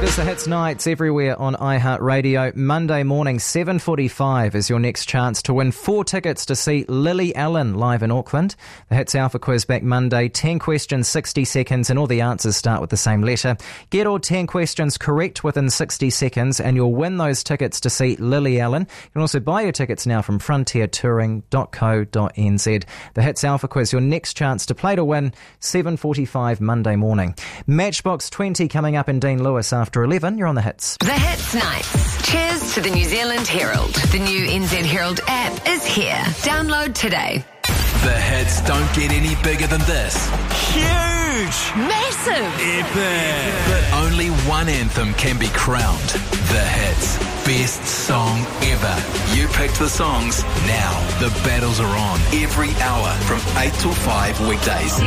is the Hits Nights everywhere on iHeartRadio. Monday morning, 7:45 is your next chance to win 4 tickets to see Lily Allen live in Auckland. The Hits Alpha Quiz back Monday, 10 questions, 60 seconds, and all the answers start with the same letter. Get all 10 questions correct within 60 seconds and you'll win those tickets to see Lily Allen. You can also buy your tickets now from frontiertouring.co.nz. The Hits Alpha Quiz, your next chance to play to win, 7:45 Monday morning. Matchbox 20 coming up in Dean Lewis after 11. You're on the Hits. The Hits Nights. Cheers to the New Zealand Herald. The new NZ Herald app is here. Download today. The hits don't get any bigger than this. Huge! Massive! Epic! But only one anthem can be crowned. The Hits. Best song ever. You picked the songs. Now the battles are on. Every hour from 8 till 5 weekdays.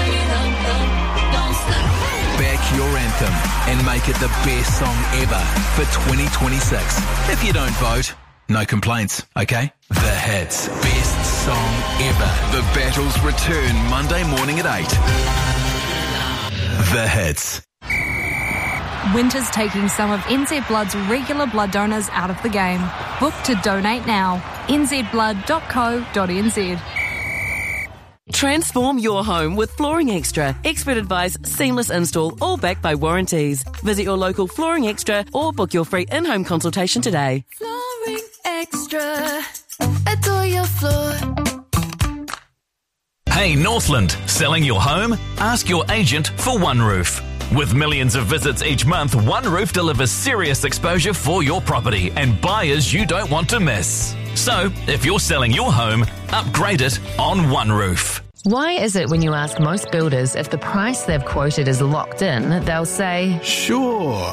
Back your anthem and make it the best song ever for 2026. If you don't vote, no complaints, okay? The Hits. Best song ever. The battles return Monday morning at 8. The Hits. Winter's taking some of NZ Blood's regular blood donors out of the game. Book to donate now. nzblood.co.nz. Transform your home with Flooring Extra. Expert advice, seamless install, all backed by warranties. Visit your local Flooring Extra or book your free in-home consultation today. Flooring Extra. Adore your floor. Hey Northland, selling your home? Ask your agent for One Roof. With millions of visits each month, One Roof delivers serious exposure for your property and buyers you don't want to miss. So, if you're selling your home, upgrade it on One Roof. Why is it when you ask most builders if the price they've quoted is locked in, they'll say, Sure.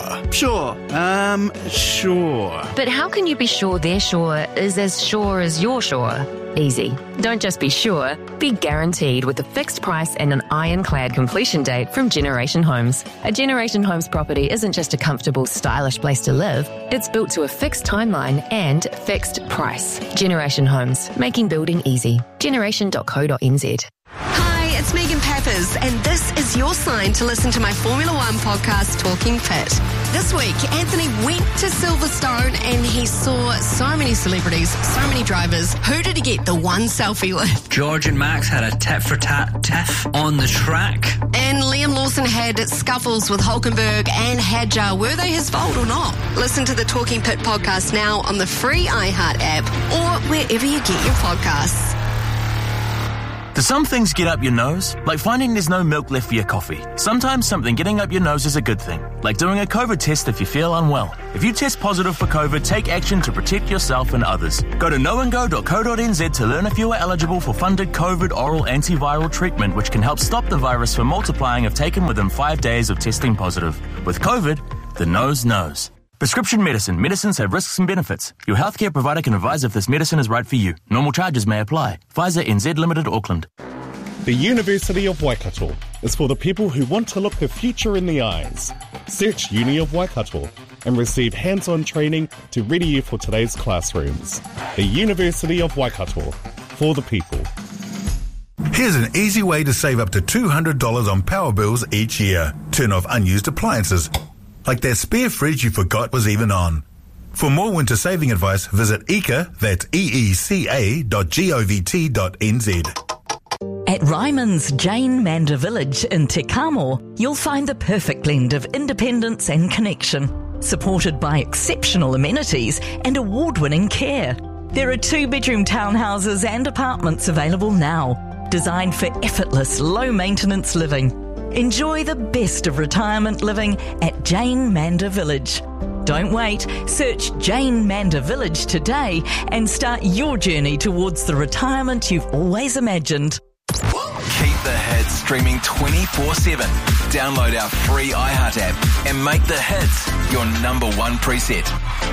But how can you be sure their sure is as sure as you're sure? Easy. Don't just be sure, be guaranteed with a fixed price and an ironclad completion date from Generation Homes. A Generation Homes property isn't just a comfortable, stylish place to live. It's built to a fixed timeline and fixed price. Generation Homes, making building easy. Generation.co.nz. Hi, it's Megan Pappers, and this is your sign to listen to my Formula One podcast, Talking Pit. This week, Anthony went to Silverstone and he saw so many celebrities, so many drivers. Who did he get the one selfie with? George and Max had a tit-for-tat tiff on the track. And Liam Lawson had scuffles with Hulkenberg and Hadjar. Were they his fault or not? Listen to the Talking Pit podcast now on the free iHeart app or wherever you get your podcasts. Do some things get up your nose? Like finding there's no milk left for your coffee. Sometimes something getting up your nose is a good thing. Like doing a COVID test if you feel unwell. If you test positive for COVID, take action to protect yourself and others. Go to knowandgo.co.nz to learn if you are eligible for funded COVID oral antiviral treatment, which can help stop the virus from multiplying if taken within 5 days of testing positive. With COVID, the nose knows. Prescription medicine. Medicines have risks and benefits. Your healthcare provider can advise if this medicine is right for you. Normal charges may apply. Pfizer NZ Limited, Auckland. The University of Waikato is for the people who want to look the future in the eyes. Search Uni of Waikato and receive hands-on training to ready you for today's classrooms. The University of Waikato, for the people. Here's an easy way to save up to $200 on power bills each year. Turn off unused appliances, like that spare fridge you forgot was even on. For more winter saving advice, visit EECA, that's eeca.govt.nz. At Ryman's Jane Manda Village in Te Kamo, you'll find the perfect blend of independence and connection, supported by exceptional amenities and award-winning care. There are 2-bedroom townhouses and apartments available now, designed for effortless, low-maintenance living. Enjoy the best of retirement living at Jane Manda Village. Don't wait. Search Jane Manda Village today and start your journey towards the retirement you've always imagined. Keep the hits streaming 24/7. Download our free iHeart app and make the hits your number one preset.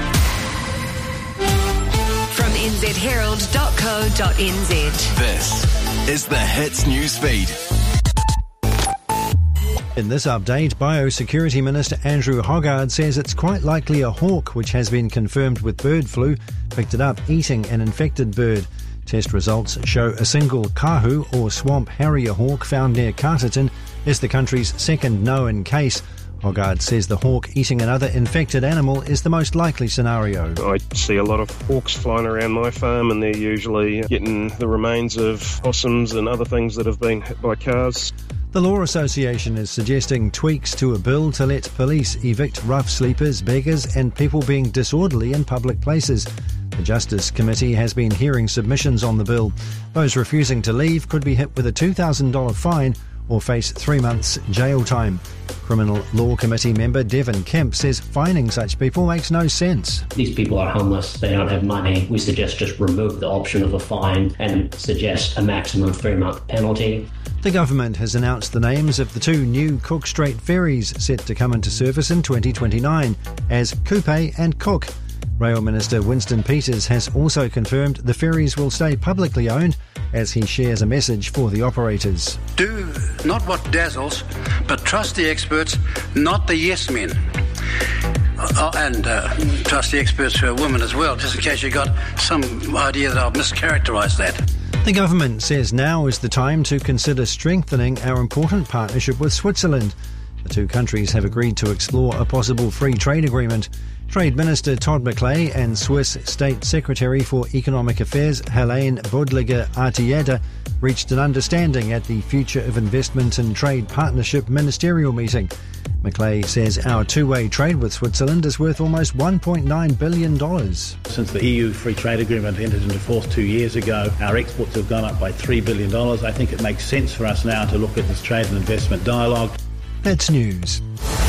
From nzherald.co.nz. This is the Hits newsfeed. In this update, Biosecurity Minister Andrew Hoggard says it's quite likely a hawk, which has been confirmed with bird flu, picked it up eating an infected bird. Test results show a single kahu or swamp harrier hawk found near Carterton is the country's second known case. Hogarth says the hawk eating another infected animal is the most likely scenario. I see a lot of hawks flying around my farm, and they're usually getting the remains of possums and other things that have been hit by cars. The Law Association is suggesting tweaks to a bill to let police evict rough sleepers, beggars and people being disorderly in public places. The Justice Committee has been hearing submissions on the bill. Those refusing to leave could be hit with a $2,000 fine or face 3 months jail time. Criminal Law Committee member Devon Kemp says fining such people makes no sense. These people are homeless, they don't have money. We suggest just remove the option of a fine and suggest a maximum 3-month penalty. The government has announced the names of the 2 new Cook Strait ferries set to come into service in 2029 as Kupe and Cook. Rail Minister Winston Peters has also confirmed the ferries will stay publicly owned as he shares a message for the operators. Do not what dazzles, but trust the experts, not the yes men. And trust the experts who are women as well, just in case you got some idea that I've mischaracterised that. The government says now is the time to consider strengthening our important partnership with Switzerland. The 2 countries have agreed to explore a possible free trade agreement. Trade Minister Todd McClay and Swiss State Secretary for Economic Affairs Helene Bodliger-Artieda reached an understanding at the Future of Investment and Trade Partnership ministerial meeting. McClay says our two-way trade with Switzerland is worth almost $1.9 billion. Since the EU Free Trade Agreement entered into force 2 years ago, our exports have gone up by $3 billion. I think it makes sense for us now to look at this trade and investment dialogue. That's news.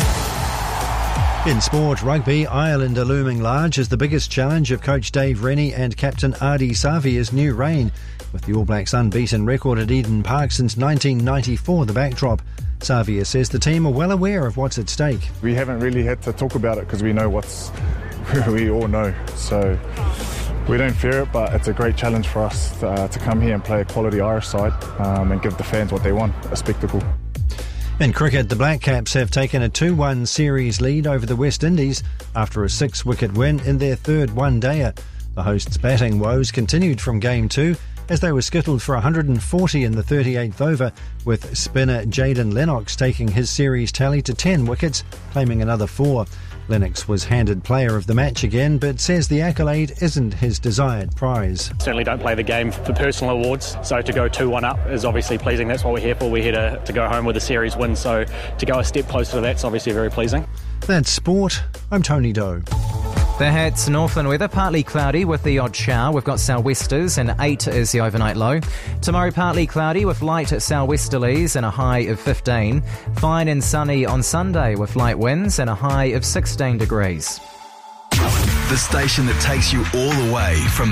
In sport, rugby, Ireland are looming large as the biggest challenge of coach Dave Rennie and captain Ardie Savia's new reign, with the All Blacks' unbeaten record at Eden Park since 1994 the backdrop. Savia says the team are well aware of what's at stake. We haven't really had to talk about it because we know we all know. So we don't fear it, but it's a great challenge for us to come here and play a quality Irish side and give the fans what they want, a spectacle. In cricket, the Black Caps have taken a 2-1 series lead over the West Indies after a 6-wicket win in their third one-dayer. The hosts' batting woes continued from Game 2 as they were skittled for 140 in the 38th over, with spinner Jayden Lennox taking his series tally to 10 wickets, claiming another 4. Lennox was handed player of the match again, but says the accolade isn't his desired prize. Certainly don't play the game for personal awards, so to go 2-1 up is obviously pleasing. That's what we're here for. We're here to go home with a series win, so to go a step closer to that's obviously very pleasing. That's sport. I'm Tony Doe. The Hats Northland weather, partly cloudy with the odd shower. We've got sou'westers and 8 is the overnight low. Tomorrow partly cloudy with light sou'westerlies and a high of 15. Fine and sunny on Sunday with light winds and a high of 16 degrees. The station that takes you all the way from